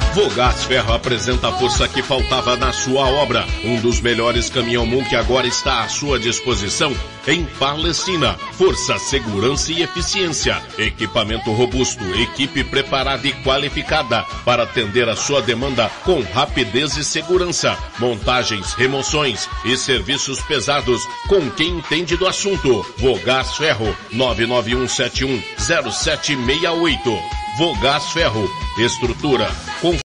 Vogás Ferro apresenta a força que faltava na sua obra. Um dos melhores caminhão-mul que agora está à sua disposição em Palestina. Força, segurança e eficiência. Equipamento robusto, equipe preparada e qualificada para atender a sua demanda com rapidez e segurança. Montagens, remoções e serviços pesados com quem entende do assunto. Vogás Ferro, 991710768. Vogás Ferro, estrutura com